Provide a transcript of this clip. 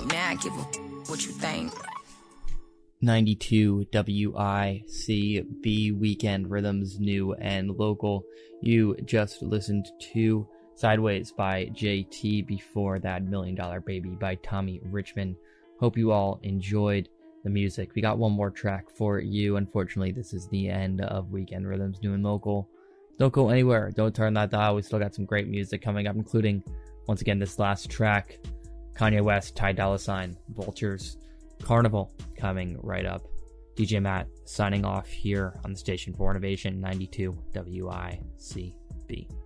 man, I give a what you think. 92 WICB Weekend Rhythms, new and local. You just listened to Sideways by JT, before that $1 Million Baby by Tommy Richmond. Hope you all enjoyed the music. We got one more track for you. Unfortunately, this is the end of Weekend Rhythms, new and local. Don't go anywhere. Don't turn that dial. We still got some great music coming up, including, once again, this last track, Kanye West, Ty Dolla $ign, Vultures, Carnival, coming right up. DJ Matt signing off here on the station for Innovation 92 WICB.